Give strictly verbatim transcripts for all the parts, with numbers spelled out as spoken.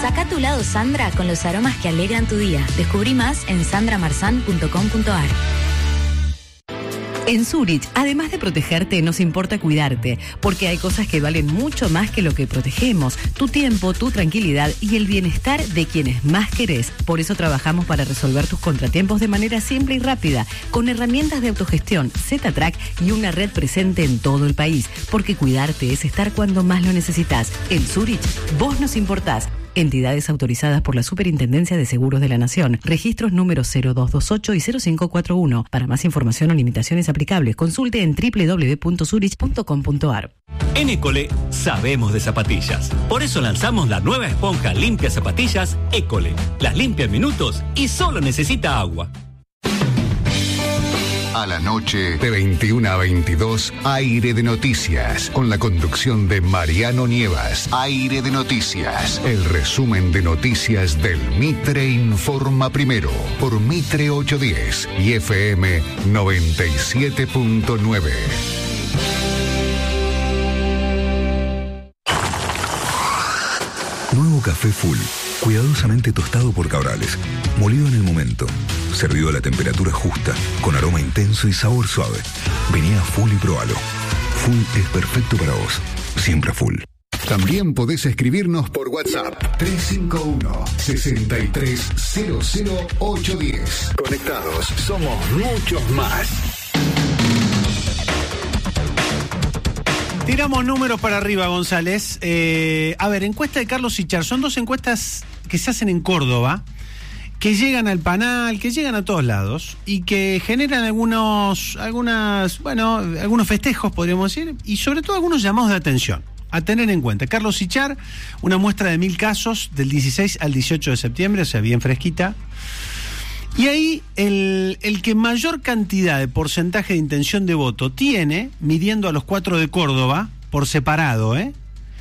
Saca tu lado Sandra con los aromas que alegran tu día. Descubrí más en sandra marzán punto com punto a r. En Zurich, además de protegerte, nos importa cuidarte, porque hay cosas que valen mucho más que lo que protegemos: tu tiempo, tu tranquilidad y el bienestar de quienes más querés. Por eso trabajamos para resolver tus contratiempos de manera simple y rápida, con herramientas de autogestión, Z-Track y una red presente en todo el país, porque cuidarte es estar cuando más lo necesitas. En Zurich, vos nos importás. Entidades autorizadas por la Superintendencia de Seguros de la Nación. Registros número cero dos dos ocho y cero cinco cuatro uno. Para más información o limitaciones aplicables, consulte en doble u doble u doble u punto zurich punto com punto a r. En École sabemos de zapatillas. Por eso lanzamos la nueva esponja limpia zapatillas École. Las limpia en minutos y solo necesita agua. A la noche, de veintiuna a veintidós, Aire de Noticias, con la conducción de Mariano Nievas. Aire de Noticias, el resumen de noticias del Mitre Informa Primero, por Mitre ochocientos diez y F M noventa y siete punto nueve. Nuevo café Full, cuidadosamente tostado por Cabrales, molido en el momento, servido a la temperatura justa, con aroma intenso y sabor suave. Vení a Full y probalo. Full es perfecto para vos, siempre Full. También podés escribirnos por WhatsApp tres cinco uno, seis tres cero cero ocho uno cero. Conectados, somos muchos más. Tiramos números para arriba, González. Eh, a ver, encuesta de Carlos Sichar. Son dos encuestas que se hacen en Córdoba, que llegan al panel, que llegan a todos lados y que generan algunos, algunas, bueno, algunos festejos, podríamos decir, y sobre todo algunos llamados de atención a tener en cuenta. Carlos Sichar, una muestra de mil casos del dieciséis al dieciocho de septiembre, o sea, bien fresquita. Y ahí el, el que mayor cantidad de porcentaje de intención de voto tiene, midiendo a los cuatro de Córdoba, por separado, ¿eh?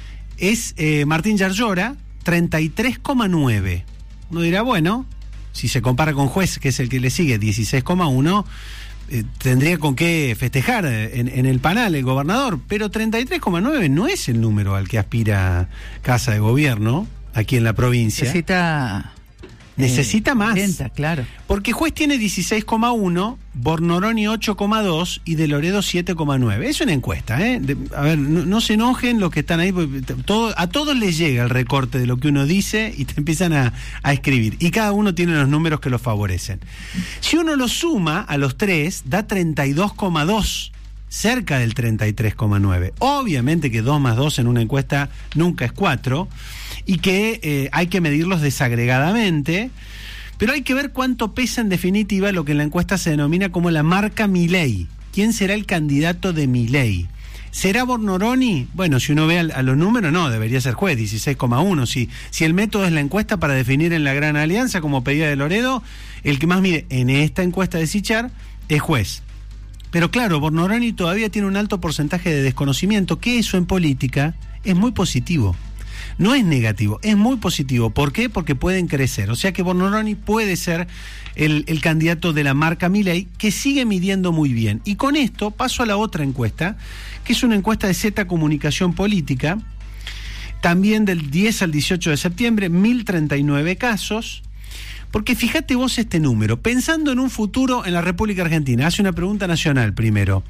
es eh, Martín Yarlora, treinta y tres coma nueve. Uno dirá, bueno, si se compara con Juez, que es el que le sigue, dieciséis coma uno, eh, tendría con qué festejar en, en el panel el gobernador, pero treinta y tres coma nueve no es el número al que aspira Casa de Gobierno aquí en la provincia. Necesita... Necesita más. Lenta, claro. Porque Juez tiene dieciséis coma uno, Bornoroni ocho coma dos y De Loredo siete coma nueve. Es una encuesta, ¿eh? De, a ver, no, no se enojen los que están ahí, todo, a todos les llega el recorte de lo que uno dice y te empiezan a, a escribir. Y cada uno tiene los números que los favorecen. Si uno lo suma a los tres, da treinta y dos coma dos. Cerca del treinta y tres coma nueve. Obviamente que dos más dos en una encuesta nunca es cuatro y que eh, hay que medirlos desagregadamente, pero hay que ver cuánto pesa en definitiva lo que en la encuesta se denomina como la marca Milei. ¿Quién será el candidato de Milei? ¿Será Bornoroni? Bueno, si uno ve a, a los números, no, debería ser Juez, dieciséis coma uno. Si, si el método es la encuesta para definir en la Gran Alianza, como pedía De Loredo, el que más mide en esta encuesta de Sichar es Juez. Pero claro, Bornoroni todavía tiene un alto porcentaje de desconocimiento, que eso en política es muy positivo. No es negativo, es muy positivo. ¿Por qué? Porque pueden crecer. O sea que Bornoroni puede ser el, el candidato de la marca Milei, que sigue midiendo muy bien. Y con esto paso a la otra encuesta, que es una encuesta de Z Comunicación Política, también del diez al dieciocho de septiembre, mil treinta y nueve casos. Porque fíjate vos este número, pensando en un futuro en la República Argentina, hace una pregunta nacional primero.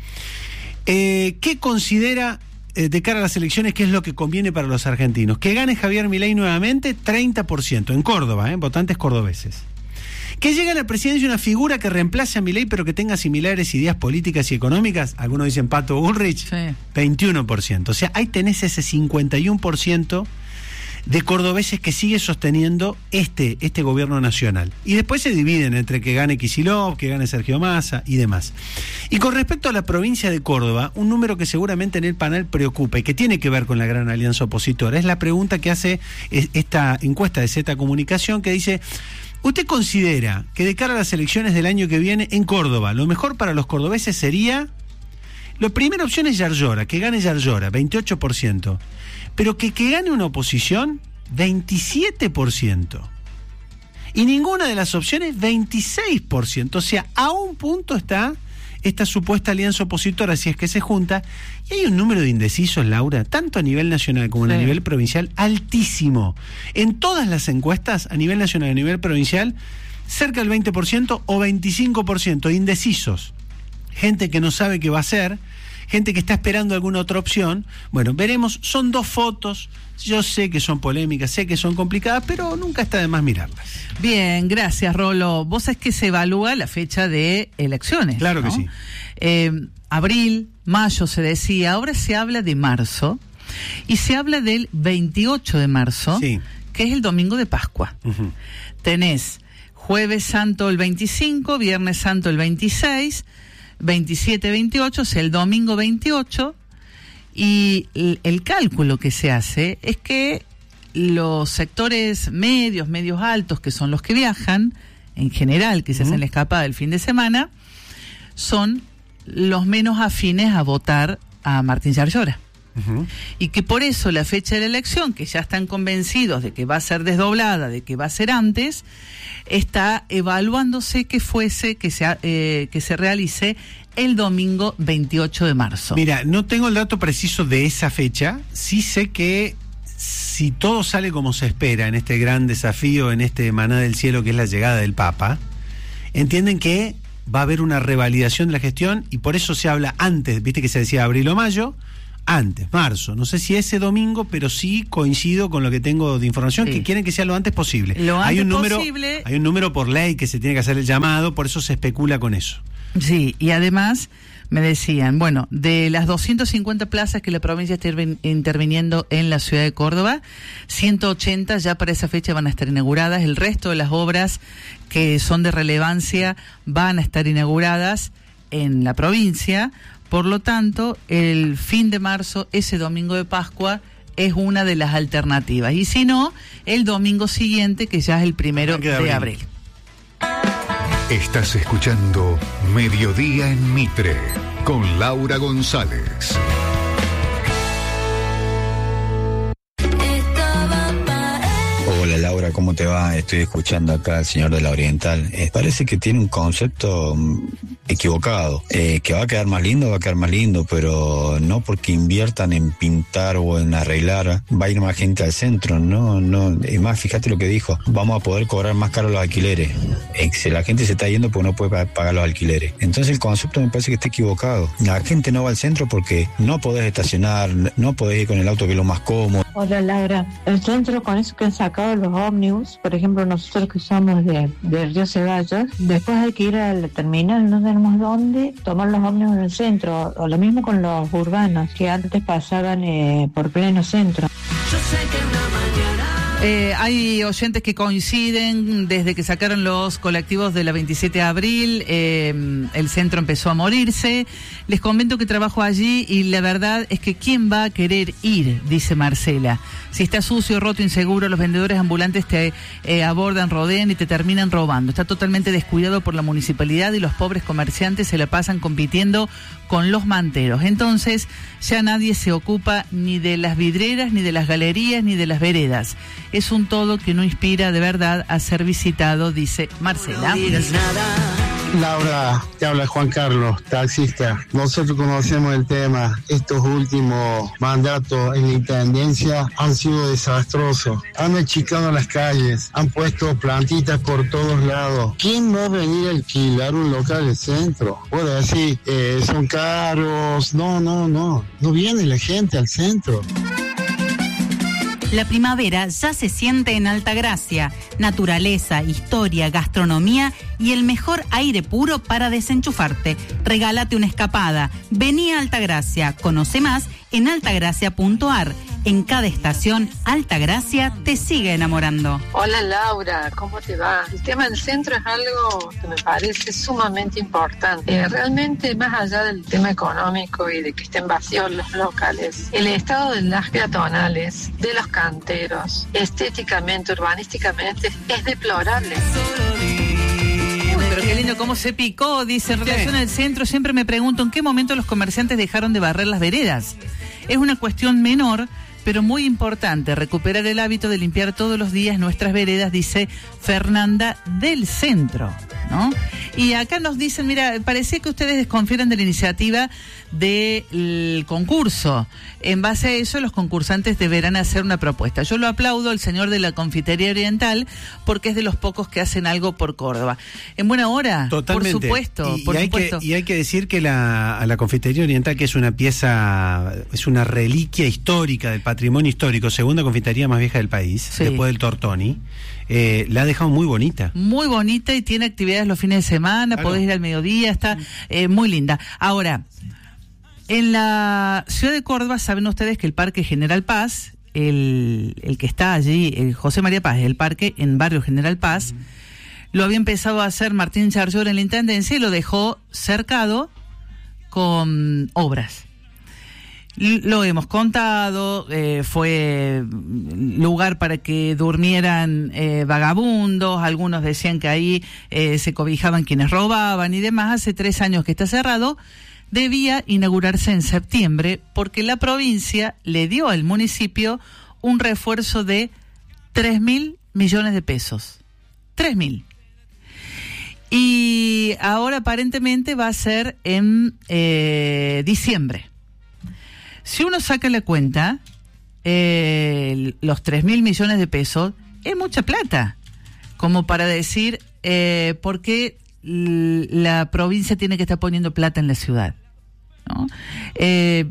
Eh, ¿Qué considera eh, de cara a las elecciones qué es lo que conviene para los argentinos? Que gane Javier Milei nuevamente, treinta por ciento, en Córdoba, eh, votantes cordobeses. Que llegue a la presidencia una figura que reemplace a Milei pero que tenga similares ideas políticas y económicas, algunos dicen Pato Bullrich, sí. veintiuno por ciento. O sea, ahí tenés ese cincuenta y uno por ciento de cordobeses que sigue sosteniendo este, este gobierno nacional. Y después se dividen entre que gane Kicillof, que gane Sergio Massa y demás. Y con respecto a la provincia de Córdoba, un número que seguramente en el panel preocupa y que tiene que ver con la Gran Alianza Opositora, es la pregunta que hace esta encuesta de Z Comunicación, que dice: ¿usted considera que de cara a las elecciones del año que viene en Córdoba, lo mejor para los cordobeses sería? La primera opción es Yarlora, que gane Yarlora, veintiocho por ciento. Pero que, que gane una oposición, veintisiete por ciento. Y ninguna de las opciones, veintiséis por ciento. O sea, a un punto está esta supuesta alianza opositora, si es que se junta, y hay un número de indecisos, Laura, tanto a nivel nacional como sí. a nivel provincial, altísimo. En todas las encuestas, a nivel nacional y a nivel provincial, cerca del veinte por ciento o veinticinco por ciento indecisos. Gente que no sabe qué va a hacer, gente que está esperando alguna otra opción. Bueno, veremos, son dos fotos, yo sé que son polémicas, sé que son complicadas, pero nunca está de más mirarlas. Bien, gracias, Rolo. Vos sabés que se evalúa la fecha de elecciones. Claro, ¿no? que sí. Eh, abril, mayo se decía, ahora se habla de marzo, y se habla del veintiocho de marzo, sí. que es el domingo de Pascua. Uh-huh. Tenés Jueves Santo el veinticinco, Viernes Santo el veintiséis, veintisiete, veintiocho, es el domingo veintiocho, y el, el cálculo que se hace es que los sectores medios, medios altos, que son los que viajan, en general, que se uh-huh. hacen la escapada del fin de semana, son los menos afines a votar a Martín Yarlora. Uh-huh. Y que por eso la fecha de la elección, que ya están convencidos de que va a ser desdoblada, de que va a ser antes, está evaluándose que fuese, que se, eh, que se realice el domingo veintiocho de marzo. Mira, no tengo el dato preciso de esa fecha, sí sé que si todo sale como se espera en este gran desafío, en este maná del cielo que es la llegada del Papa, entienden que va a haber una revalidación de la gestión y por eso se habla antes, viste que se decía abril o mayo, antes, marzo, no sé si ese domingo, pero sí coincido con lo que tengo de información, sí. que quieren que sea lo antes posible. Lo hay antes un número, posible. Hay un número por ley que se tiene que hacer el llamado, por eso se especula con eso. Sí, y además me decían, bueno, de las doscientas cincuenta plazas que la provincia está interviniendo en la ciudad de Córdoba, ciento ochenta ya para esa fecha van a estar inauguradas, el resto de las obras que son de relevancia van a estar inauguradas en la provincia. Por lo tanto, el fin de marzo, ese domingo de Pascua, es una de las alternativas. Y si no, el domingo siguiente, que ya es el primero de abril. abril. Estás escuchando Mediodía en Mitre, con Laura González. Hola Laura, ¿cómo te va? Estoy escuchando acá al señor de la Oriental. Eh, parece que tiene un concepto um, equivocado. Eh, que va a quedar más lindo, va a quedar más lindo, pero no porque inviertan en pintar o en arreglar, va a ir más gente al centro, no, no. Es más, fíjate lo que dijo, vamos a poder cobrar más caro los alquileres. Eh, la gente se está yendo porque no puede pagar los alquileres. Entonces el concepto me parece que está equivocado. La gente no va al centro porque no podés estacionar, no podés ir con el auto que es lo más cómodo. Hola Laura, el centro con eso que han sacado los ómnibus, por ejemplo nosotros que somos de, de Río Ceballos, después hay que ir a la terminal, no tenemos dónde tomar los ómnibus en el centro, o lo mismo con los urbanos, que antes pasaban eh, por pleno centro. Yo sé que una mañana... Eh, hay oyentes que coinciden, desde que sacaron los colectivos de la veintisiete de abril, eh, el centro empezó a morirse. Les comento que trabajo allí y la verdad es que ¿quién va a querer ir?, dice Marcela. Si está sucio, roto, inseguro, los vendedores ambulantes te eh, abordan, rodean y te terminan robando. Está totalmente descuidado por la municipalidad y los pobres comerciantes se la pasan compitiendo con los manteros. Entonces ya nadie se ocupa ni de las vidrieras, ni de las galerías, ni de las veredas. Es un todo que no inspira de verdad a ser visitado, dice Marcela. Laura, te habla Juan Carlos, taxista. Nosotros conocemos el tema. Estos últimos mandatos en la intendencia han sido desastrosos. Han achicado las calles, han puesto plantitas por todos lados. ¿Quién va a venir a alquilar un local del centro? Puedo decir, eh, son caros. No, no, no. No viene la gente al centro. La primavera ya se siente en Altagracia. Naturaleza, historia, gastronomía y el mejor aire puro para desenchufarte. Regálate una escapada. Vení a Altagracia. Conoce más en altagracia punto a r. En cada estación, Altagracia te sigue enamorando. Hola Laura, ¿cómo te va? El tema del centro es algo que me parece sumamente importante. Eh, realmente, más allá del tema económico y de que estén vacíos los locales, el estado de las peatonales, de los canteros, estéticamente, urbanísticamente, es deplorable. Pero qué lindo cómo se picó, dice, en relación al centro, siempre me pregunto en qué momento los comerciantes dejaron de barrer las veredas. Es una cuestión menor, pero muy importante, recuperar el hábito de limpiar todos los días nuestras veredas, dice Fernanda del Centro, ¿no? Y acá nos dicen, mira, parece que ustedes desconfían de la iniciativa del concurso. En base a eso, los concursantes deberán hacer una propuesta. Yo lo aplaudo al señor de la Confitería Oriental, porque es de los pocos que hacen algo por Córdoba. En buena hora, totalmente. Por supuesto, y, por y hay supuesto. Que, y hay que decir que la, a la Confitería Oriental, que es una pieza, es una reliquia histórica del patrimonio histórico, segunda confitería más vieja del país, sí. después del Tortoni, eh, la ha dejado muy bonita. Muy bonita y tiene actividades los fines de semana, claro. Podés ir al mediodía, está eh, muy linda. Ahora, en la ciudad de Córdoba, saben ustedes que el Parque General Paz, el, el que está allí, el José María Paz, el parque en Barrio General Paz, mm. lo había empezado a hacer Martín Charlor en la Intendencia y lo dejó cercado con obras. Lo hemos contado, eh, fue lugar para que durmieran eh, vagabundos, algunos decían que ahí eh, se cobijaban quienes robaban y demás. Hace tres años que está cerrado, debía inaugurarse en septiembre porque la provincia le dio al municipio un refuerzo de tres mil millones de pesos. tres mil. Y ahora aparentemente va a ser en eh, diciembre. Si uno saca la cuenta, eh, los tres mil millones de pesos es mucha plata, como para decir eh, por qué l- la provincia tiene que estar poniendo plata en la ciudad, ¿no? Eh,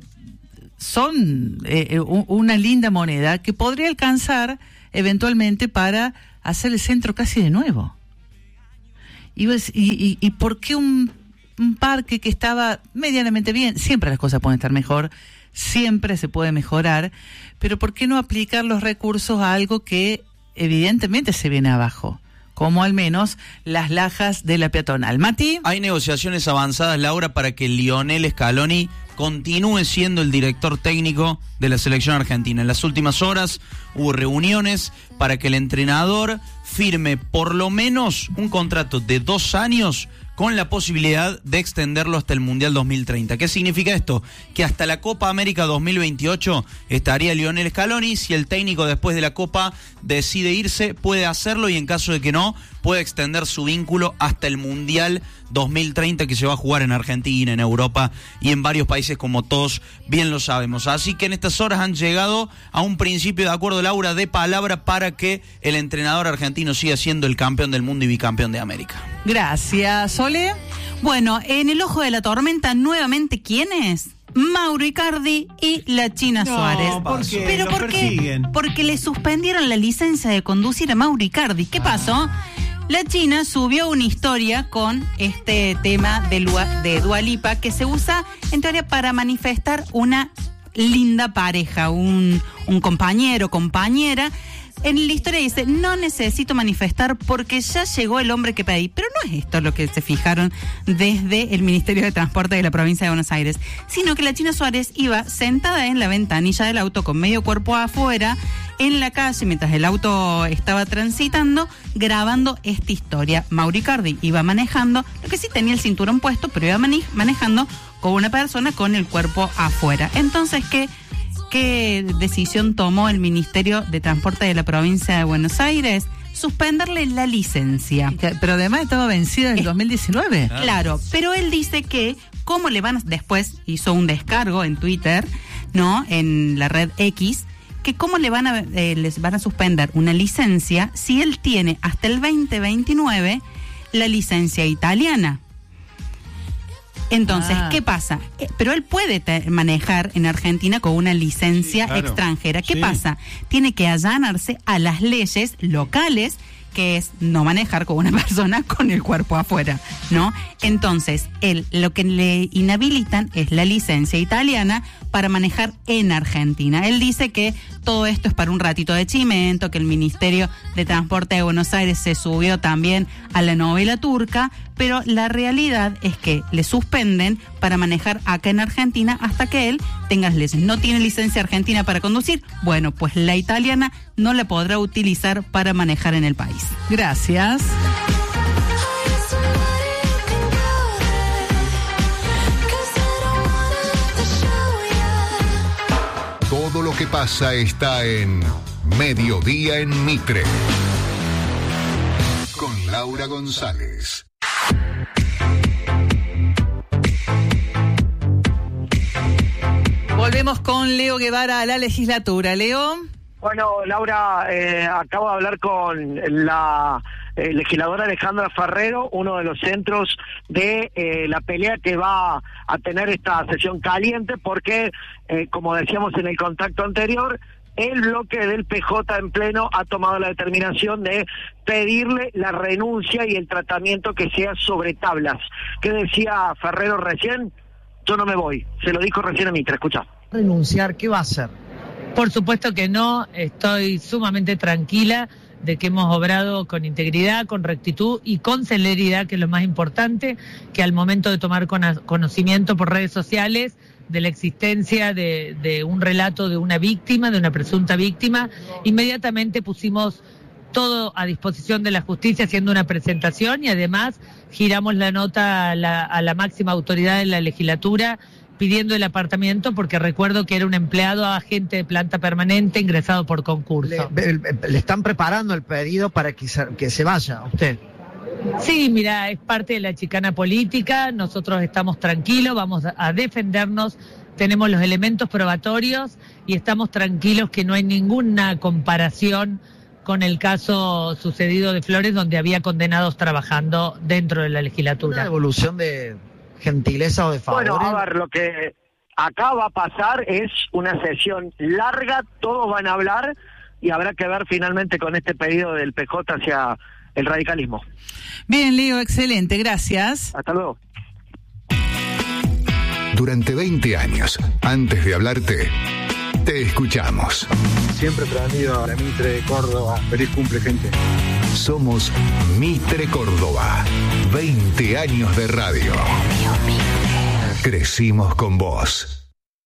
son eh, un, una linda moneda que podría alcanzar eventualmente para hacer el centro casi de nuevo. Y, y, y, y por qué un, un parque que estaba medianamente bien, siempre las cosas pueden estar mejor, siempre se puede mejorar, pero ¿por qué no aplicar los recursos a algo que evidentemente se viene abajo? Como al menos las lajas de la peatonal. Mati. Hay negociaciones avanzadas, Laura, para que Lionel Scaloni continúe siendo el director técnico de la selección argentina. En las últimas horas hubo reuniones para que el entrenador firme por lo menos un contrato de dos años con la posibilidad de extenderlo hasta el Mundial dos mil treinta. ¿Qué significa esto? Que hasta la Copa América dos mil veintiocho estaría Lionel Scaloni. Si el técnico después de la Copa decide irse, puede hacerlo, y en caso de que no, puede extender su vínculo hasta el Mundial dos mil treinta, que se va a jugar en Argentina, en Europa y en varios países, como todos bien lo sabemos. Así que en estas horas han llegado a un principio de acuerdo, Laura, de palabra para que el entrenador argentino siga siendo el campeón del mundo y bicampeón de América. Gracias, Sole. Bueno, en el ojo de la tormenta, nuevamente, ¿quién es? Mauro Icardi y la China no, Suárez. ¿por qué? ¿Pero Lo por persiguen. qué? Porque le suspendieron la licencia de conducir a Mauro Icardi. ¿Qué pasó? La China subió una historia con este tema de, Lua, de Dua Lipa, que se usa en teoría para manifestar una linda pareja, un, un compañero, compañera. En la historia dice, no necesito manifestar porque ya llegó el hombre que pedí. Pero no es esto lo que se fijaron desde el Ministerio de Transporte de la provincia de Buenos Aires, sino que la China Suárez iba sentada en la ventanilla del auto con medio cuerpo afuera, en la calle, mientras el auto estaba transitando, grabando esta historia. Mauro Icardi iba manejando, lo que sí tenía el cinturón puesto, pero iba mane- manejando con una persona con el cuerpo afuera. Entonces, ¿qué? ¿Qué decisión tomó el Ministerio de Transporte de la provincia de Buenos Aires? Suspenderle la licencia. Pero además estaba vencida en el dos mil diecinueve. Claro. claro, pero él dice que cómo le van a, después hizo un descargo en Twitter, ¿no? En la red X, que cómo le van a eh, les van a suspender una licencia si él tiene hasta el veinte veintinueve la licencia italiana. Entonces, ah. ¿qué pasa? Eh, pero él puede te- manejar en Argentina con una licencia sí, claro. extranjera. ¿Qué sí. pasa? Tiene que allanarse a las leyes locales, que es no manejar con una persona con el cuerpo afuera, ¿no? Entonces, él lo que le inhabilitan es la licencia italiana para manejar en Argentina. Él dice que todo esto es para un ratito de chimento, que el Ministerio de Transporte de Buenos Aires se subió también a la novela turca, pero la realidad es que le suspenden para manejar acá en Argentina hasta que él tenga las leyes. No tiene licencia argentina para conducir, bueno, pues la italiana no la podrá utilizar para manejar en el país. Gracias. Todo lo que pasa está en Mediodía en Mitre. Con Laura González. Volvemos con Leo Guevara a la legislatura. Leo. Bueno, Laura, eh, acabo de hablar con la eh, legisladora Alejandra Ferrero, uno de los centros de eh, la pelea que va a tener esta sesión caliente, porque, eh, como decíamos en el contacto anterior, el bloque del P J en pleno ha tomado la determinación de pedirle la renuncia y el tratamiento que sea sobre tablas. ¿Qué decía Ferrero recién? Yo no me voy. Se lo dijo recién a Mitre, escucha. ¿Renunciar? ¿Qué va a hacer? Por supuesto que no. Estoy sumamente tranquila de que hemos obrado con integridad, con rectitud y con celeridad, que es lo más importante, que al momento de tomar conocimiento por redes sociales de la existencia de, de un relato de una víctima, de una presunta víctima, inmediatamente pusimos todo a disposición de la justicia haciendo una presentación y además giramos la nota a la, a la máxima autoridad de la legislatura pidiendo el apartamiento, porque recuerdo que era un empleado agente de planta permanente ingresado por concurso. Le, le están preparando el pedido para que se, que se vaya usted. Sí, mira, es parte de la chicana política, nosotros estamos tranquilos, vamos a defendernos, tenemos los elementos probatorios y estamos tranquilos que no hay ninguna comparación con el caso sucedido de Flores, donde había condenados trabajando dentro de la legislatura. ¿Una devolución de gentileza o de favor? Bueno, a ver, lo que acá va a pasar es una sesión larga, todos van a hablar y habrá que ver finalmente con este pedido del P J hacia el radicalismo. Bien, Leo, excelente, gracias. Hasta luego. Durante veinte años, antes de hablarte, te escuchamos. Siempre prendido a la Mitre de Córdoba. Feliz cumple, gente. Somos Mitre Córdoba. veinte años de radio. Crecimos con vos.